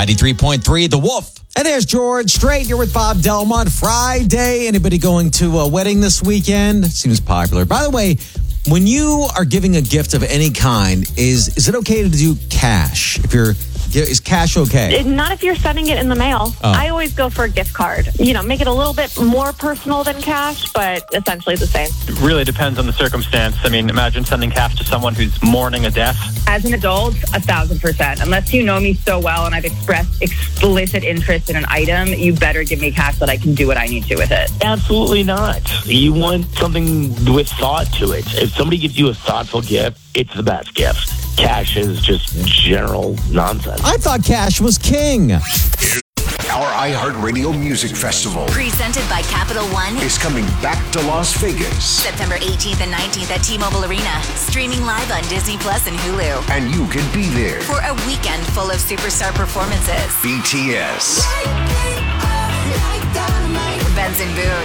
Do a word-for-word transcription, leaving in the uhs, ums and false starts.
ninety-three point three, The Wolf. And there's George Strait. You're with Bob Delmont. Friday. Anybody going to a wedding this weekend? Seems popular. By the way, when you are giving a gift of any kind, is is it okay to do cash? If you're Is cash okay? Not if you're sending it in the mail. Oh. I always go for a gift card. You know, make it a little bit more personal than cash, but essentially the same. It really depends on the circumstance. I mean, imagine sending cash to someone who's mourning a death. As an adult, a thousand percent. Unless you know me so well and I've expressed explicit interest in an item, you better give me cash that I can do what I need to with it. Absolutely not. You want something with thought to it. If somebody gives you a thoughtful gift, it's the best gift. Cash is just general nonsense. I thought cash was king. Our iHeartRadio Music Festival, presented by Capital One, is coming back to Las Vegas. September eighteenth and nineteenth at T-Mobile Arena. Streaming live on Disney Plus and Hulu. And you can be there for a weekend full of superstar performances. B T S,